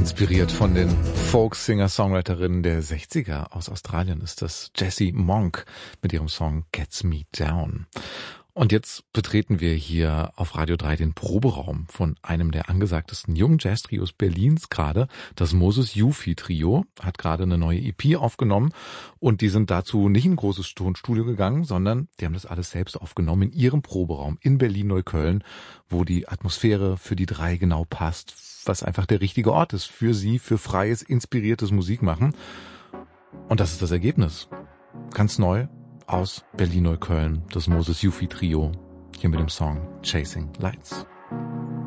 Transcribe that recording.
Inspiriert von den Folk-Singer-Songwriterinnen der 60er aus Australien ist das Jessie Monk mit ihrem Song Gets Me Down. Und jetzt betreten wir hier auf Radio 3 den Proberaum von einem der angesagtesten jungen Jazz-Trios Berlins gerade. Das Moses Yufi Trio hat gerade eine neue EP aufgenommen und die sind dazu nicht in ein großes Tonstudio gegangen, sondern die haben das alles selbst aufgenommen in ihrem Proberaum in Berlin-Neukölln, wo die Atmosphäre für die drei genau passt, was einfach der richtige Ort ist für sie, für freies, inspiriertes Musikmachen. Und das ist das Ergebnis. Ganz neu aus Berlin-Neukölln, das Moses Yufi Trio, hier mit dem Song Chasing Lights.